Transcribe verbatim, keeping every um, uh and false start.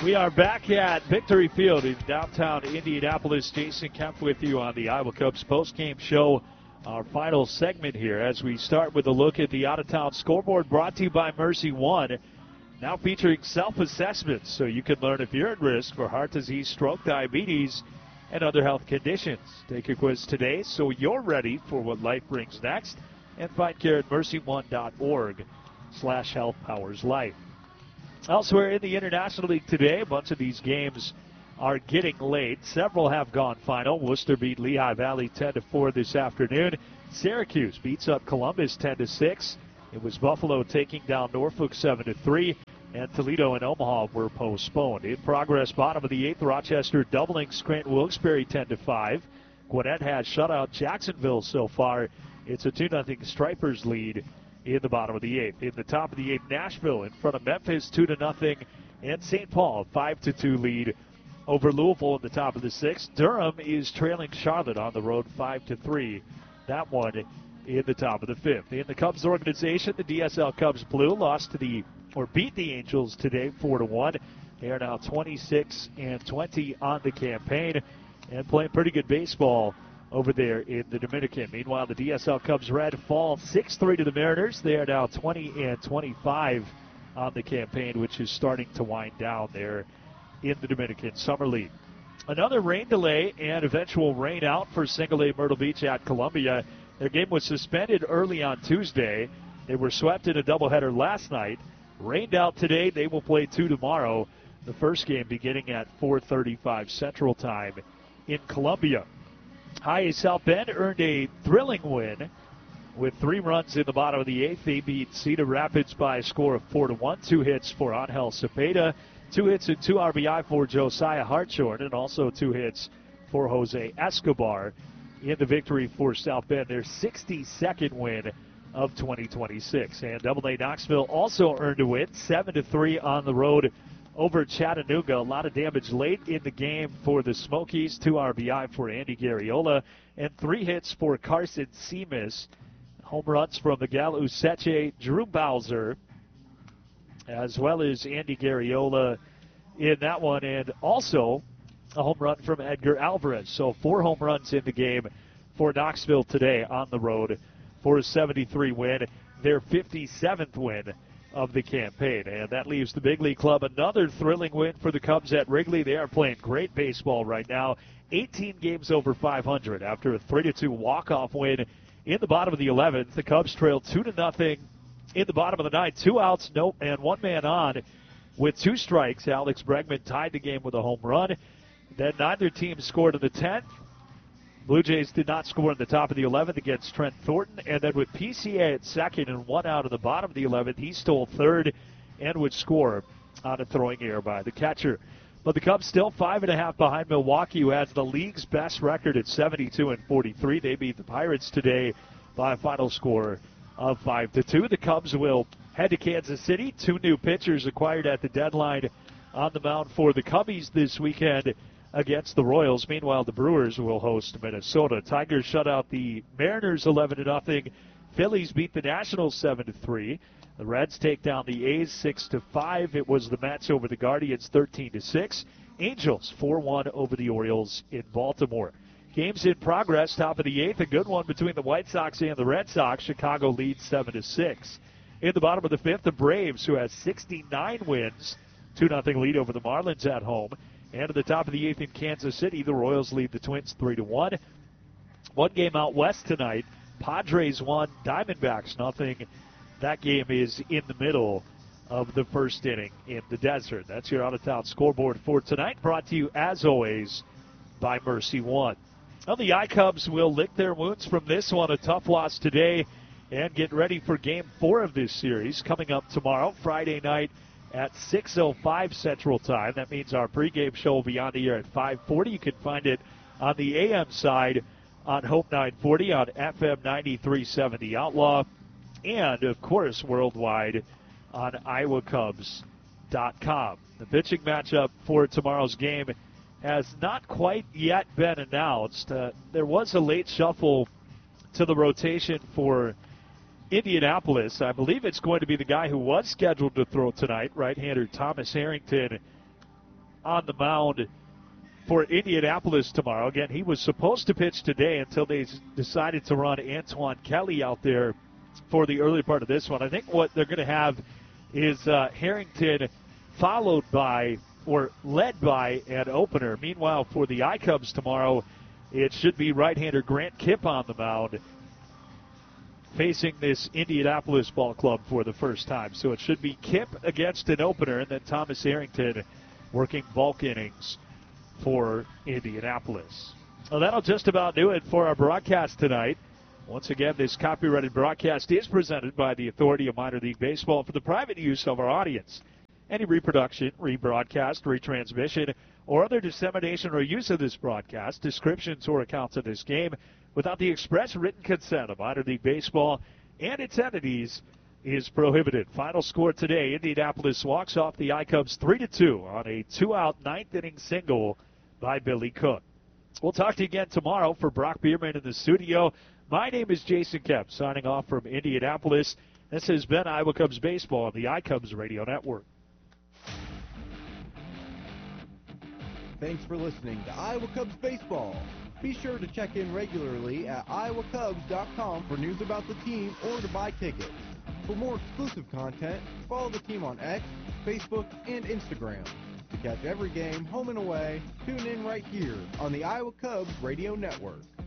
We are back at Victory Field in downtown Indianapolis. Jason Kemp with you on the Iowa Cubs postgame show. Our final segment here as we start with a look at the out-of-town scoreboard brought to you by Mercy One. Now featuring self-assessments so you can learn if you're at risk for heart disease, stroke, diabetes, and other health conditions. Take a quiz today so you're ready for what life brings next. And find care at mercy one dot org slash health powers life. Elsewhere in the International League today, a bunch of these games are getting late. Several have gone final. Worcester beat Lehigh Valley ten to four this afternoon. Syracuse beats up Columbus ten to six. It was Buffalo taking down Norfolk seven to three. And Toledo and Omaha were postponed. In progress, bottom of the eighth, Rochester doubling Scranton-Wilkes-Barre ten to five. Gwinnett has shut out Jacksonville so far. It's a two nothing Stripers lead in the bottom of the eighth. In the top of the eighth, Nashville in front of Memphis two to nothing, and Saint Paul five to two lead over Louisville in the top of the sixth. Durham is trailing Charlotte on the road five to three. That one in the top of the fifth. In the Cubs organization, the D S L Cubs Blue lost to the or beat the Angels today four to one. They are now twenty-six and twenty on the campaign and playing pretty good baseball over there in the Dominican. Meanwhile, the D S L Cubs Red fall six three to the Mariners. They are now twenty and twenty-five on the campaign, which is starting to wind down there in the Dominican Summer League. Another rain delay and eventual rain out for Single A Myrtle Beach at Columbia. Their game was suspended early on Tuesday. They were swept in a doubleheader last night. Rained out today. They will play two tomorrow. The first game beginning at four thirty-five Central Time in Columbia. High A South Bend earned a thrilling win with three runs in the bottom of the eighth. They beat Cedar Rapids by a score of four to one. Two hits for Angel Cepeda, two hits and two R B I for Josiah Hartshorn, and also two hits for Jose Escobar in the victory for South Bend. Their sixty-second win of twenty twenty-six. And Double A Knoxville also earned a win, seven to three on the road over Chattanooga. A lot of damage late in the game for the Smokies. Two R B I for Andy Garriola and three hits for Carson Seamus. Home runs from Miguel Useche, Drew Bowser, as well as Andy Garriola in that one, and also a home run from Edgar Alvarez. So four home runs in the game for Knoxville today on the road for a seventy-three win, their fifty-seventh win of the campaign. And that leaves the Big League Club another thrilling win for the Cubs at Wrigley. They are playing great baseball right now. eighteen games over five hundred after a three to two walk-off win in the bottom of the eleventh. The Cubs trailed two to nothing in the bottom of the ninth. Two outs, no, and one man on with two strikes. Alex Bregman tied the game with a home run. Then neither team scored in the tenth. Blue Jays did not score in the top of the eleventh against Trent Thornton. And then with P C A at second and one out of the bottom of the eleventh, he stole third and would score on a throwing error by the catcher. But the Cubs still five and a half behind Milwaukee, who has the league's best record at seventy-two and forty-three. They beat the Pirates today by a final score of five to two. The Cubs will head to Kansas City. Two new pitchers acquired at the deadline on the mound for the Cubbies this weekend against the Royals. Meanwhile, the Brewers will host Minnesota. Tigers shut out the Mariners eleven to nothing. Phillies beat the Nationals seven to three. The Reds take down the A's six to five. It was the Mets over the Guardians thirteen to six. Angels four one over the Orioles in Baltimore. Games in progress, top of the eighth. A good one between the White Sox and the Red Sox. Chicago leads seven to six. In the bottom of the fifth, the Braves, who has sixty-nine wins, two nothing lead over the Marlins at home. And at the top of the eighth in Kansas City, the Royals lead the Twins three to one. One game out west tonight. Padres one, Diamondbacks nothing. That game is in the middle of the first inning in the desert. That's your out-of-town scoreboard for tonight, brought to you, as always, by Mercy One. Well, the I-Cubs will lick their wounds from this one, a tough loss today, and get ready for Game four of this series coming up tomorrow, Friday night, at six oh five Central Time. That means our pregame show will be on the air at five forty. You can find it on the A M side on Hope nine forty, on F M ninety-three point seven The Outlaw, and, of course, worldwide on Iowa Cubs dot com. The pitching matchup for tomorrow's game has not quite yet been announced. Uh, there was a late shuffle to the rotation for Indianapolis. I believe it's going to be the guy who was scheduled to throw tonight, right-hander Thomas Harrington, on the mound for Indianapolis tomorrow. Again, he was supposed to pitch today until they decided to run Antoine Kelly out there for the early part of this one. I think what they're going to have is uh, Harrington followed by or led by an opener. Meanwhile, for the I-Cubs tomorrow, it should be right-hander Grant Kipp on the mound facing this Indianapolis ball club for the first time. So it should be Kipp against an opener, and then Thomas Harrington working bulk innings for Indianapolis. Well, that'll just about do it for our broadcast tonight. Once again, this copyrighted broadcast is presented by the Authority of Minor League Baseball for the private use of our audience. Any reproduction, rebroadcast, retransmission, or other dissemination or use of this broadcast, descriptions or accounts of this game, without the express written consent of Minor League Baseball and its entities is prohibited. Final score today, Indianapolis walks off the I-Cubs three to two on a two-out ninth-inning single by Billy Cook. We'll talk to you again tomorrow. For Brock Bierman in the studio, my name is Jason Kemp, signing off from Indianapolis. This has been Iowa Cubs Baseball on the iCubs Radio Network. Thanks for listening to Iowa Cubs Baseball. Be sure to check in regularly at iowa cubs dot com for news about the team or to buy tickets. For more exclusive content, follow the team on X, Facebook, and Instagram. To catch every game, home and away, tune in right here on the Iowa Cubs Radio Network.